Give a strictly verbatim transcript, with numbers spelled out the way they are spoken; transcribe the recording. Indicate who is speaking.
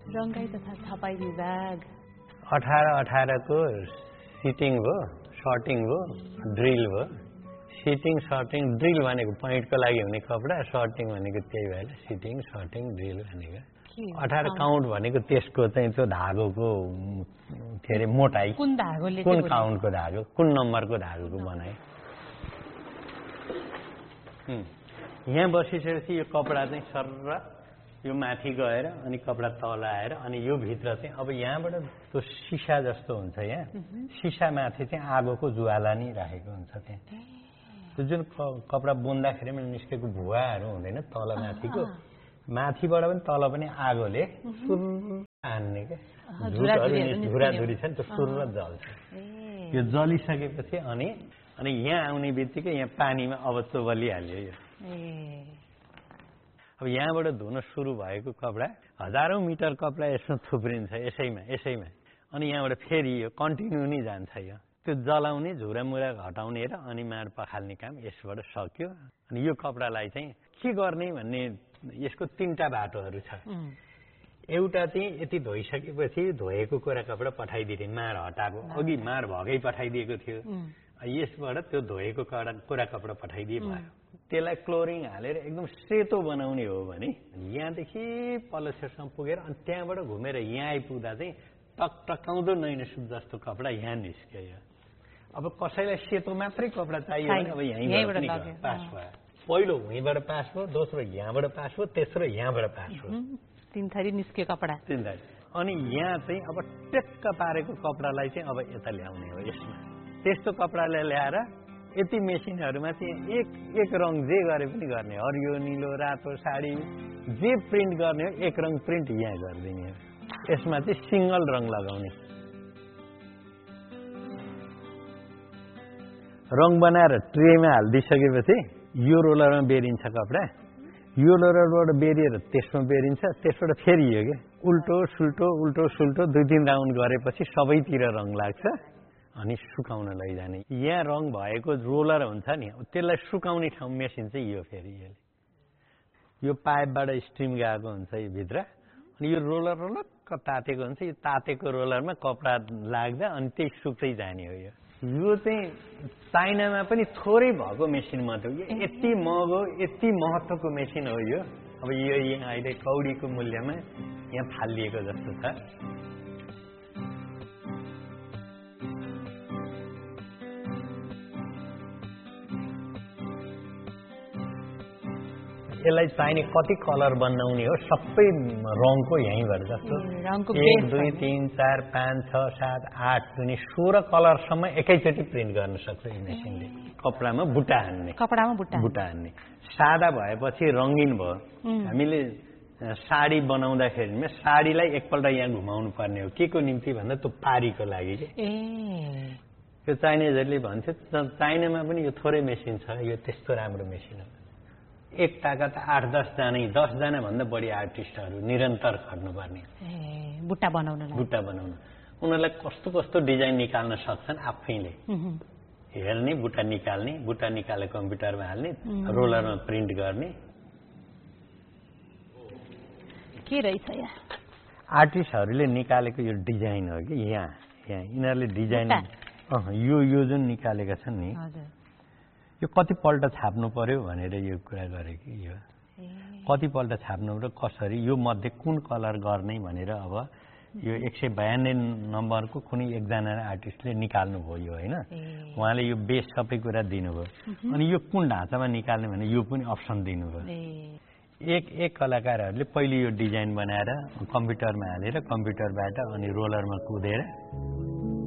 Speaker 1: रङ्गाई तथा छपाई विभाग
Speaker 2: अठार अठार को सिटिङ भयो, सर्टिङ भयो, ड्रिल भयो। सिटिङ सर्टिङ ड्रिल भनेको पोइन्टको लागि हुने कपडा, सर्टिङ भनेको त्यही भएर सिटिङ सर्टिङ ड्रिल भनेको। अठार काउन्ट भनेको त्यसको चाहिँ त्यो धागोको के अरे मोटाइ,
Speaker 1: कुन धागोले
Speaker 2: कुन काउन्टको धागो, कुन नम्बरको धागोको बनाए। यहाँ बसिसकेपछि यो कपडा चाहिँ सर्र यो माथि गएर अनि कपडा तल आएर अनि यो भित्र चाहिँ अब यहाँबाट त्यो सिसा जस्तो हुन्छ। यहाँ सिसा माथि चाहिँ आगोको ज्वाला नै राखेको हुन्छ। त्यहाँ त्यो जुन कपडा बुन्दाखेरि पनि निस्केको भुवाहरू हुँदैन तल माथिको, माथिबाट पनि तल पनि आगोले सुर हान्ने क्या धुराधुरी छ नि त्यो सुर जल्छ। यो जलिसकेपछि अनि अनि यहाँ आउने बित्तिकै यहाँ पानीमा अब त्यो बलिहाल्यो। यो अब यहाँबाट धुन सुरु भएको कपडा हजारौं मिटर कपडा यसमा थुप्रिन्छ यसैमा यसैमा अनि यहाँबाट फेरि यो कन्टिन्यू नै जान्छ। यो त्यो जलाउने झुरामुरा घटाउने र अनि माड पखाल्ने काम यसबाट सक्यो। अनि यो कपडालाई चाहिँ के गर्ने भन्ने यसको तीनटा बाटोहरू छ। एउटा चाहिँ यति धोइसकेपछि धोएको कोरा कपडा पठाइदिने, माड हटाएको अघि माड भगै पठाइदिएको थियो, यसबाट त्यो धोएको कडा कोरा कपडा पठाइदिए भयो। त्यसलाई क्लोरिन हालेर एकदम सेतो बनाउने हो भने यहाँदेखि पलछेरसम्म पुगेर अनि त्यहाँबाट घुमेर यहाँ आइपुग्दा चाहिँ टक टकाउँदो नैनसुप जस्तो कपडा यहाँ निस्क्यो। अब कसैलाई सेतो मात्रै कपडा चाहियो भने अब यहीँबाट पास भयो। पहिलो भुइँबाट पास भयो, दोस्रो यहाँबाट पास भयो, तेस्रो यहाँबाट पास भयो।
Speaker 1: तीन थरी निस्क्यो कपडा
Speaker 2: तीन थरी। अनि यहाँ चाहिँ अब टेक्क पारेको कपडालाई चाहिँ अब यता ल्याउने हो। यसमा त्यस्तो कपडालाई ल्याएर यति मेसिनहरूमा चाहिँ एक एक रङ जे गरे पनि गर्ने, हरियो निलो रातो साडी जे प्रिन्ट गर्ने हो एक रङ प्रिन्ट यहाँ गरिदिने हो। यसमा चाहिँ सिङ्गल रङ लगाउने, रङ बनाएर ट्रेमा हालिदिइसकेपछि यो रोलरमा बेरिन्छ कपडा, यो रोलरबाट बेरिएर त्यसमा बेरिन्छ, त्यसबाट फेरि यो के उल्टो सुल्टो उल्टो सुल्टो दुई तिन राउन्ड गरेपछि सबैतिर रङ लाग्छ अनि सुकाउन लैजाने। यहाँ रङ भएको रोलर हुन्छ नि त्यसलाई सुकाउने ठाउँ मेसिन चाहिँ यो फेरि यसले यो पाइपबाट स्ट्रिम गएको हुन्छ यो भित्र अनि यो रोलर रोलक्क तातेको हुन्छ। यो तातेको रोलरमा कपडा लाग्दा अनि त्यही सुक्दै जाने हो। यो यो चाहिँ चाइनामा पनि थोरै भएको मेसिन मात्र हो। यति महँगो यति महत्त्वको मेसिन हो यो। अब यो यहाँ अहिले कौडीको मूल्यमा यहाँ फालिएको जस्तो छ। यसलाई चाहिने कति कलर बनाउने हो सबै रङको यहीँबाट जस्तो एक दुई तिन चार पाँच छ सात आठ दुई सोह्र कलरसम्म एकैचोटि प्रिन्ट गर्न सक्छ यो मेसिनले। कपडामा बुट्टा हान्ने,
Speaker 1: कपडामा बुट्टा
Speaker 2: बुट्टा हान्ने। सादा भएपछि रङ्गिन भयो। हामीले साडी बनाउँदाखेरि साडीलाई एकपल्ट यहाँ घुमाउनु पर्ने हो के को निम्ति भन्दा त्यो पारीको लागि के यो चाइनिजहरूले भन्छ। चाइनामा पनि यो थोरै मेसिन छ, यो त्यस्तो राम्रो मेसिन हो। एक ताकत आठ दसजना दसजना भन्दा बढी आर्टिस्टहरू निरन्तर खट्नुपर्ने
Speaker 1: बुट्टा बनाउन
Speaker 2: बुट्टा बनाउन। उनीहरूलाई कस्तो कस्तो डिजाइन निकाल्न सक्छन् आफैले हेर्ने, बुट्टा निकाल्ने, बुट्टा निकालेर कम्प्युटरमा हाल्ने, रोलरमा प्रिन्ट गर्ने।
Speaker 1: के रहेछ यहाँ
Speaker 2: आर्टिस्टहरूले निकालेको यो डिजाइन हो कि यहाँ यहाँ यिनीहरूले डिजाइन यो यो जुन निकालेका छन् नि यो कतिपल्ट छाप्नु पर्यो भनेर यो कुरा गरे कि यो कतिपल्ट छाप्नु र कसरी यो मध्ये कुन कलर गर्ने भनेर अब यो एक सय बयानब्बे नम्बरको कुनै एकजना आर्टिस्टले निकाल्नु भयो होइन। उहाँले यो बेस सबै कुरा दिनुभयो अनि यो कुन ढाँचामा निकाल्ने भने यो पनि अप्सन दिनुभयो। एक एक कलाकारहरूले पहिले यो डिजाइन बनाएर कम्प्युटरमा हालेर कम्प्युटरबाट अनि रोलरमा कुदेर